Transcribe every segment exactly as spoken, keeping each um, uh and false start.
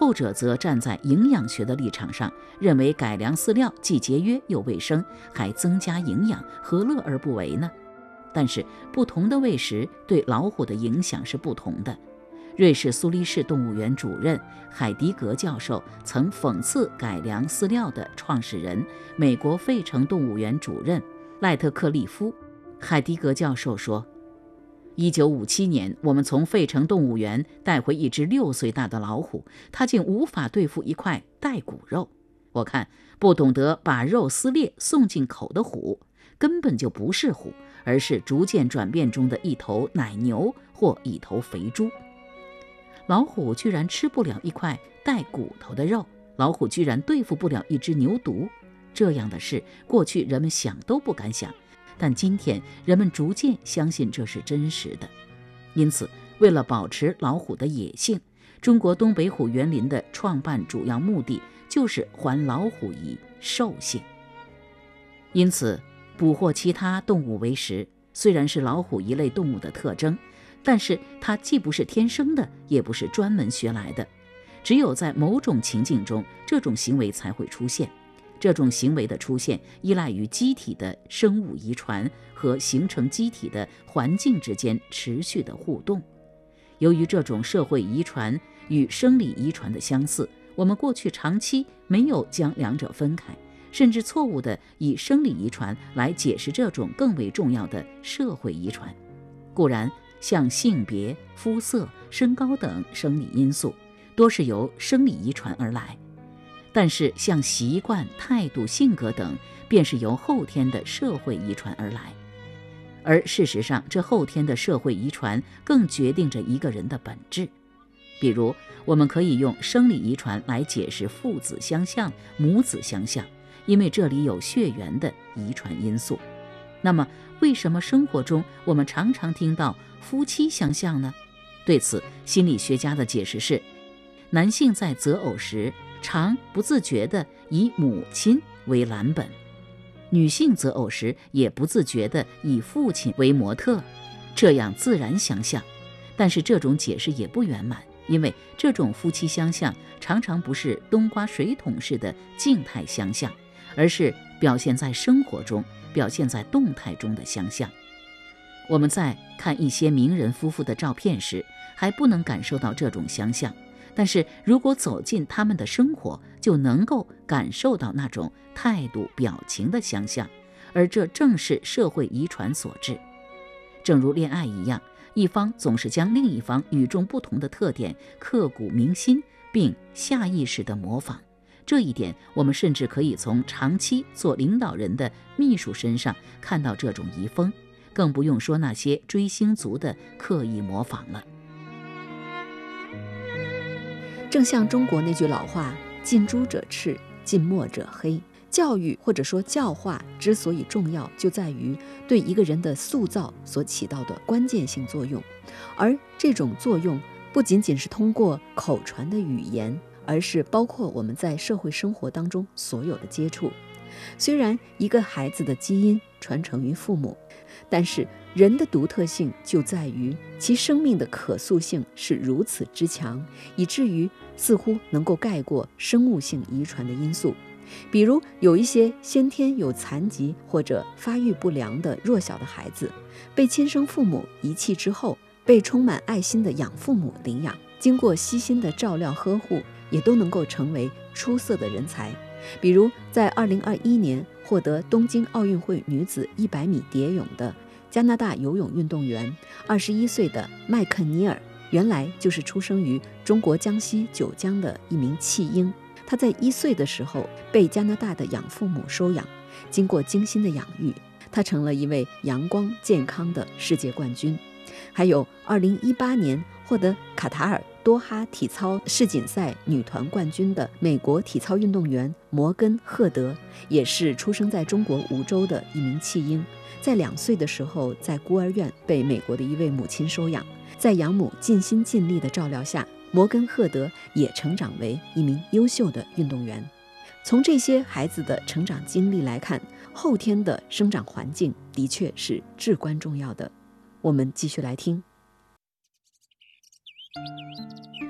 后者则站在营养学的立场上，认为改良饲料既节约又卫生，还增加营养，何乐而不为呢？但是不同的喂食对老虎的影响是不同的。瑞士苏黎世动物园主任海迪格教授曾讽刺改良饲料的创始人，美国费城动物园主任赖特克利夫。海迪格教授说，一九五七年，我们从费城动物园带回一只六岁大的老虎，它竟无法对付一块带骨肉。我看不懂得把肉撕裂送进口的虎，根本就不是虎，而是逐渐转变中的一头奶牛或一头肥猪。老虎居然吃不了一块带骨头的肉，老虎居然对付不了一只牛犊，这样的事过去人们想都不敢想，但今天人们逐渐相信这是真实的。因此，为了保持老虎的野性，中国东北虎园林的创办主要目的就是还老虎以兽性。因此，捕获其他动物为食，虽然是老虎一类动物的特征，但是它既不是天生的，也不是专门学来的。只有在某种情境中，这种行为才会出现。这种行为的出现依赖于机体的生物遗传和形成机体的环境之间持续的互动。由于这种社会遗传与生理遗传的相似，我们过去长期没有将两者分开，甚至错误地以生理遗传来解释这种更为重要的社会遗传。固然，像性别、肤色、身高等生理因素多是由生理遗传而来，但是像习惯、态度、性格等便是由后天的社会遗传而来。而事实上，这后天的社会遗传更决定着一个人的本质。比如，我们可以用生理遗传来解释父子相像、母子相像，因为这里有血缘的遗传因素。那么，为什么生活中我们常常听到夫妻相像呢？对此，心理学家的解释是，男性在择偶时常不自觉地以母亲为蓝本，女性择偶时也不自觉地以父亲为模特，这样自然相像。但是这种解释也不圆满，因为这种夫妻相像常常不是冬瓜水桶式的静态相像，而是表现在生活中、表现在动态中的相像。我们在看一些名人夫妇的照片时，还不能感受到这种相像，但是如果走进他们的生活，就能够感受到那种态度、表情的相像，而这正是社会遗传所致。正如恋爱一样，一方总是将另一方与众不同的特点刻骨铭心，并下意识地模仿。这一点，我们甚至可以从长期做领导人的秘书身上看到这种遗风，更不用说那些追星族的刻意模仿了。 正像中国那句老话，近朱者赤，近墨者黑。教育或者说教化之所以重要，就在于对一个人的塑造所起到的关键性作用。而这种作用不仅仅是通过口传的语言，而是包括我们在社会生活当中所有的接触。虽然一个孩子的基因传承于父母，但是人的独特性就在于其生命的可塑性是如此之强，以至于似乎能够盖过生物性遗传的因素。比如有一些先天有残疾或者发育不良的弱小的孩子，被亲生父母遗弃之后，被充满爱心的养父母领养，经过悉心的照料呵护，也都能够成为出色的人才。比如在二零二一年获得东京奥运会女子一百米蝶泳的加拿大游泳运动员二十一岁的麦肯尼尔，原来就是出生于中国江西九江的一名弃婴。他在一岁的时候被加拿大的养父母收养，经过精心的养育，他成了一位阳光健康的世界冠军。还有二零一八年获得卡塔尔多哈体操世锦赛女团冠军的美国体操运动员摩根·赫德，也是出生在中国梧州的一名弃婴，在两岁的时候在孤儿院被美国的一位母亲收养，在养母尽心尽力的照料下，摩根·赫德也成长为一名优秀的运动员。从这些孩子的成长经历来看，后天的生长环境的确是至关重要的。我们继续来听。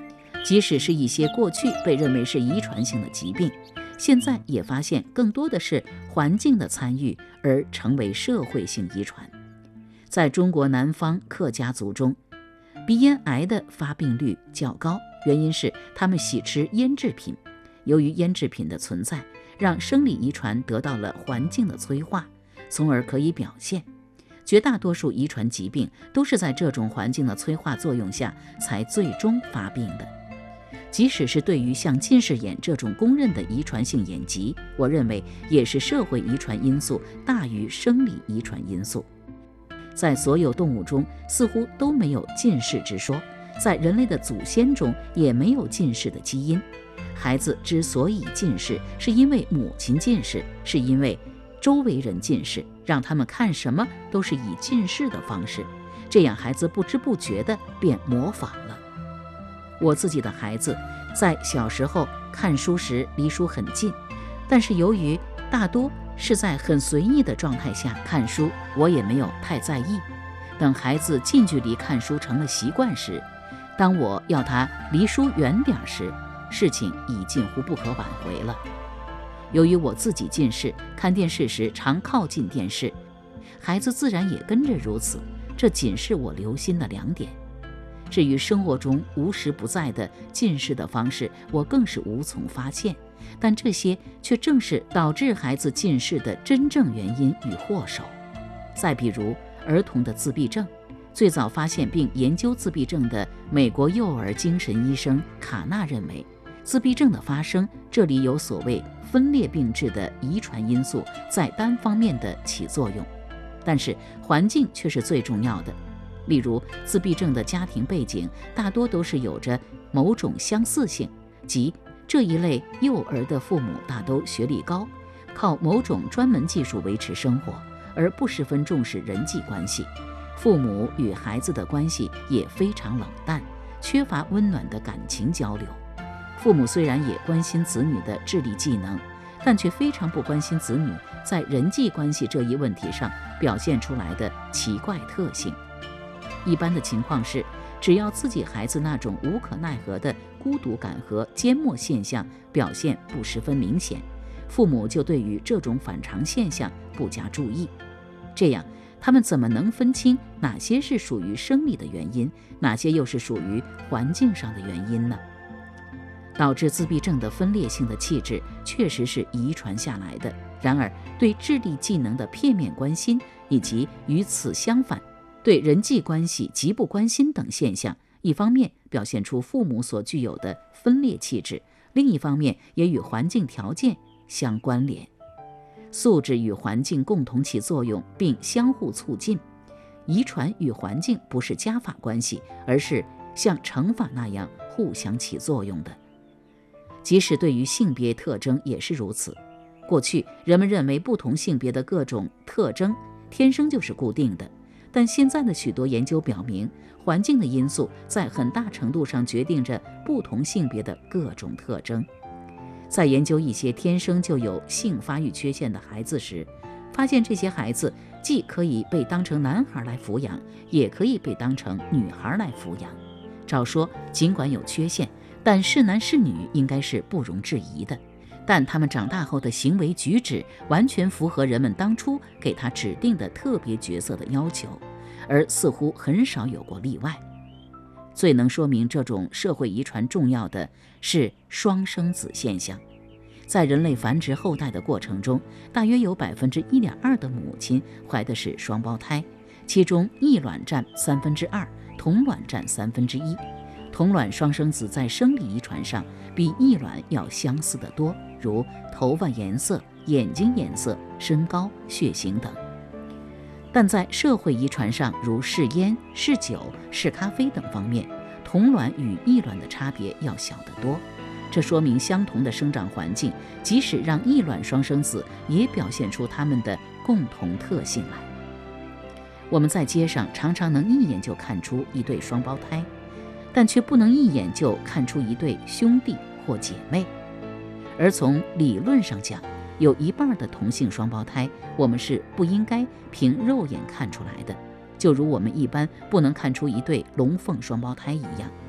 即使是一些过去被认为是遗传性的疾病，现在也发现更多的是环境的参与而成为社会性遗传。在中国南方客家族中，鼻咽癌的发病率较高，原因是他们喜吃腌制品。由于腌制品的存在，让生理遗传得到了环境的催化，从而可以表现。绝大多数遗传疾病都是在这种环境的催化作用下才最终发病的。即使是对于像近视眼这种公认的遗传性眼疾，我认为也是社会遗传因素大于生理遗传因素。在所有动物中似乎都没有近视之说，在人类的祖先中也没有近视的基因。孩子之所以近视，是因为母亲近视，是因为周围人近视，让他们看什么都是以近视的方式，这样孩子不知不觉地便模仿了。我自己的孩子在小时候看书时离书很近，但是由于大多是在很随意的状态下看书，我也没有太在意。等孩子近距离看书成了习惯时，当我要他离书远点时，事情已近乎不可挽回了。由于我自己近视，看电视时常靠近电视，孩子自然也跟着如此，这仅是我留心的两点。至于生活中无时不在的近视的方式，我更是无从发现，但这些却正是导致孩子近视的真正原因与祸首。再比如儿童的自闭症，最早发现并研究自闭症的美国幼儿精神医生卡纳认为，自闭症的发生，这里有所谓分裂并致的遗传因素在单方面的起作用，但是环境却是最重要的。例如，自闭症的家庭背景大多都是有着某种相似性，即这一类幼儿的父母大都学历高，靠某种专门技术维持生活，而不十分重视人际关系。父母与孩子的关系也非常冷淡，缺乏温暖的感情交流。父母虽然也关心子女的智力技能，但却非常不关心子女在人际关系这一问题上表现出来的奇怪特性。一般的情况是，只要自己孩子那种无可奈何的孤独感和缄默现象表现不十分明显，父母就对于这种反常现象不加注意。这样他们怎么能分清哪些是属于生理的原因，哪些又是属于环境上的原因呢？导致自闭症的分裂性的气质确实是遗传下来的，然而对智力技能的片面关心，以及与此相反对人际关系极不关心等现象，一方面表现出父母所具有的分裂气质，另一方面也与环境条件相关联。素质与环境共同起作用并相互促进，遗传与环境不是加法关系，而是像乘法那样互相起作用的。即使对于性别特征也是如此。过去人们认为不同性别的各种特征天生就是固定的，但现在的许多研究表明，环境的因素在很大程度上决定着不同性别的各种特征。在研究一些天生就有性发育缺陷的孩子时，发现这些孩子既可以被当成男孩来抚养，也可以被当成女孩来抚养。照说尽管有缺陷，但是男是女应该是不容置疑的，但他们长大后的行为举止完全符合人们当初给他指定的特别角色的要求，而似乎很少有过例外。最能说明这种社会遗传重要的是双生子现象。在人类繁殖后代的过程中，大约有 百分之一点二 的母亲怀的是双胞胎，其中异卵占三分之二，同卵占三分之一。同卵双生子在生理遗传上比异卵要相似得多，如头发颜色、眼睛颜色、身高、血型等。但在社会遗传上，如嗜烟、嗜酒、嗜咖啡等方面，同卵与异卵的差别要小得多。这说明相同的生长环境，即使让异卵双生子也表现出它们的共同特性来。我们在街上常常能一眼就看出一对双胞胎，但却不能一眼就看出一对兄弟或姐妹。而从理论上讲，有一半的同性双胞胎我们是不应该凭肉眼看出来的，就如我们一般不能看出一对龙凤双胞胎一样。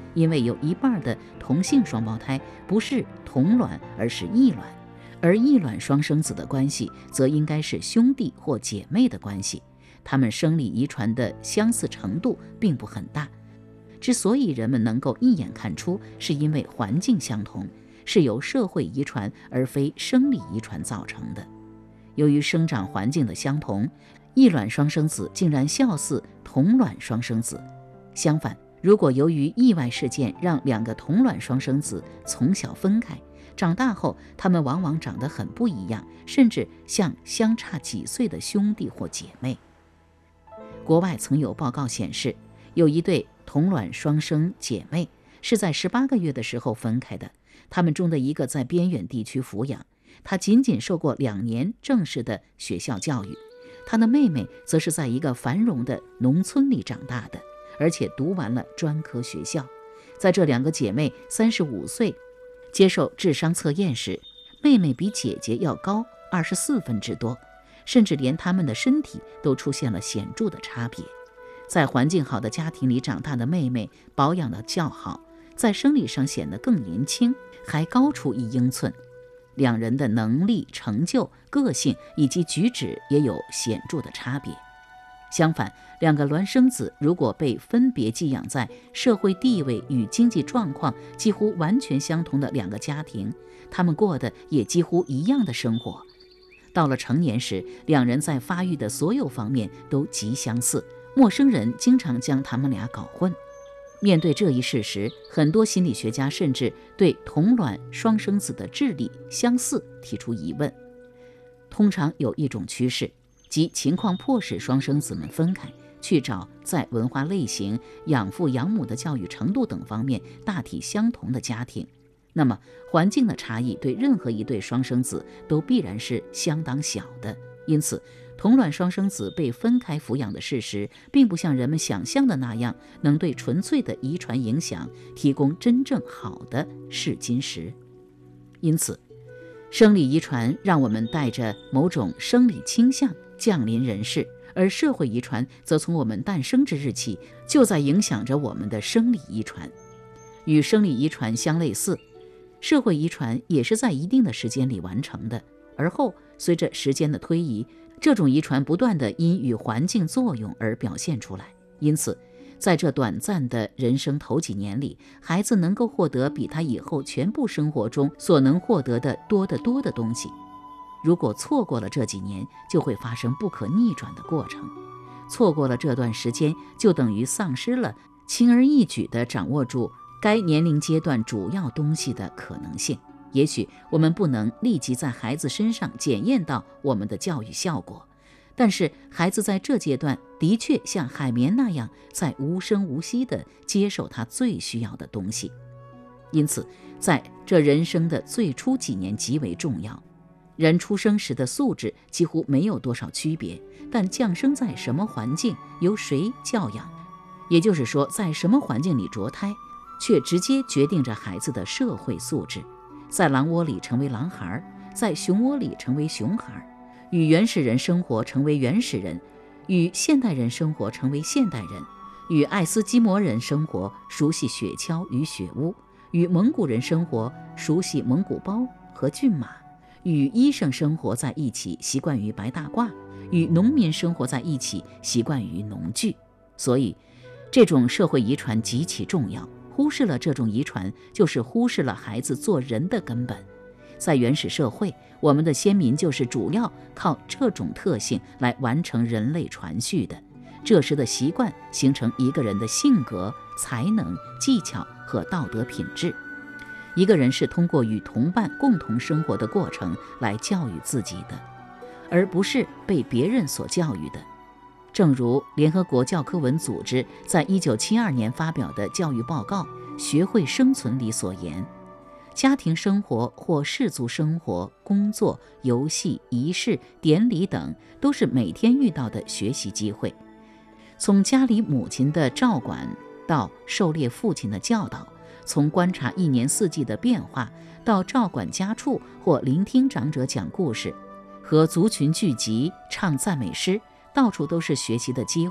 因为有一半的同性双胞胎不是同卵，而是异卵，而异卵双生子的关系则应该是兄弟或姐妹的关系，他们生理遗传的相似程度并不很大。之所以人们能够一眼看出，是因为环境相同，是由社会遗传而非生理遗传造成的。由于生长环境的相同，异卵双生子竟然笑似同卵双生子。相反，如果由于意外事件让两个同卵双生子从小分开，长大后他们往往长得很不一样，甚至像相差几岁的兄弟或姐妹。国外曾有报告显示，有一对同卵双生姐妹是在十八个月的时候分开的，她们中的一个在边远地区抚养，她仅仅受过两年正式的学校教育，她的妹妹则是在一个繁荣的农村里长大的，而且读完了专科学校。在这两个姐妹三十五岁接受智商测验时，妹妹比姐姐要高二十四分之多，甚至连她们的身体都出现了显著的差别。在环境好的家庭里长大的妹妹保养得较好，在生理上显得更年轻，还高出一英寸。两人的能力、成就、个性以及举止也有显著的差别。相反，两个孪生子如果被分别寄养在社会地位与经济状况几乎完全相同的两个家庭，他们过的也几乎一样的生活。到了成年时，两人在发育的所有方面都极相似，陌生人经常将他们俩搞混。面对这一事实，很多心理学家甚至对同卵双生子的智力相似提出疑问。通常有一种趋势，即情况迫使双生子们分开，去找在文化类型、养父养母的教育程度等方面大体相同的家庭。那么环境的差异对任何一对双生子都必然是相当小的，因此同卵双生子被分开抚养的事实，并不像人们想象的那样，能对纯粹的遗传影响提供真正好的试金石。因此，生理遗传让我们带着某种生理倾向降临人世，而社会遗传则从我们诞生之日起就在影响着我们的生理遗传。与生理遗传相类似，社会遗传也是在一定的时间里完成的，而后随着时间的推移，这种遗传不断地因与环境作用而表现出来。因此，在这短暂的人生头几年里，孩子能够获得比他以后全部生活中所能获得的多得多的东西。如果错过了这几年，就会发生不可逆转的过程。错过了这段时间，就等于丧失了轻而易举地掌握住该年龄阶段主要东西的可能性。也许我们不能立即在孩子身上检验到我们的教育效果，但是孩子在这阶段的确像海绵那样，在无声无息地接受他最需要的东西。因此，在这人生的最初几年极为重要。人出生时的素质几乎没有多少区别，但降生在什么环境，由谁教养，也就是说，在什么环境里着胎，却直接决定着孩子的社会素质。在狼窝里成为狼孩，在熊窝里成为熊孩，与原始人生活成为原始人，与现代人生活成为现代人，与爱斯基摩人生活，熟悉雪橇与雪屋，与蒙古人生活，熟悉蒙古包和骏马，与医生生活在一起，习惯于白大褂，与农民生活在一起，习惯于农具。所以这种社会遗传极其重要，忽视了这种遗传，就是忽视了孩子做人的根本。在原始社会，我们的先民就是主要靠这种特性来完成人类传续的。这时的习惯形成一个人的性格、才能、技巧和道德品质。一个人是通过与同伴共同生活的过程来教育自己的，而不是被别人所教育的。正如联合国教科文组织在一九七二年发表的教育报告《学会生存》里所言，家庭生活或氏族生活、工作、游戏、仪式、典礼等，都是每天遇到的学习机会。从家里母亲的照管到狩猎父亲的教导，从观察一年四季的变化到照管家畜或聆听长者讲故事，和族群聚集唱赞美诗，到处都是学习的机会。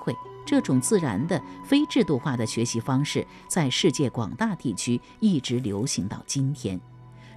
这种自然的非制度化的学习方式在世界广大地区一直流行到今天。